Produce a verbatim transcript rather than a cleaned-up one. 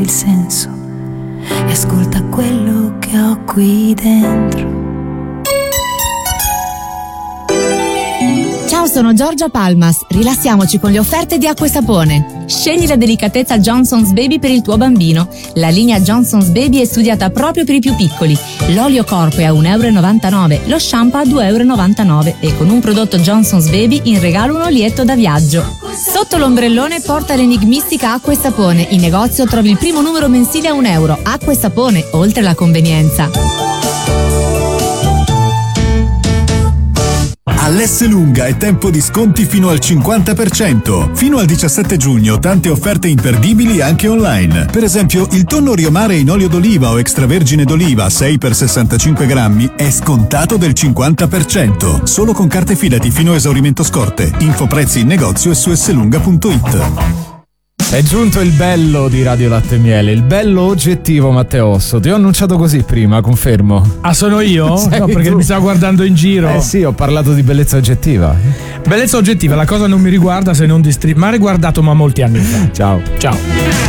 prendi il senso e ascolta quello che ho qui dentro. Ciao, sono Giorgia Palmas. Rilassiamoci con le offerte di Acqua e Sapone. Scegli la delicatezza Johnson's Baby per il tuo bambino. La linea Johnson's Baby è studiata proprio per i più piccoli. L'olio corpo è a uno e novantanove euro, lo shampoo a due e novantanove euro e con un prodotto Johnson's Baby in regalo un olietto da viaggio. Sotto l'ombrellone porta l'enigmistica Acqua e Sapone. In negozio trovi il primo numero mensile a un euro. Acqua e Sapone, oltre la convenienza. All'Esselunga è tempo di sconti fino al cinquanta per cento. Fino al diciassette giugno tante offerte imperdibili anche online. Per esempio il tonno Rio Mare in olio d'oliva o extravergine d'oliva sei per sessantacinque grammi è scontato del cinquanta per cento. Solo con carte Fidati fino a esaurimento scorte. Info prezzi in negozio e su esselunga punto it. È giunto il bello di Radio Latte e Miele, il bello oggettivo, Matteo Osso. Ti ho annunciato così prima, confermo. Ah, sono io? Sei no, perché tu. mi stavo guardando in giro. Eh sì, ho parlato di bellezza oggettiva. Bellezza oggettiva, la cosa non mi riguarda se non di stream, ma ha riguardato ma molti anni fa. Ciao. Ciao.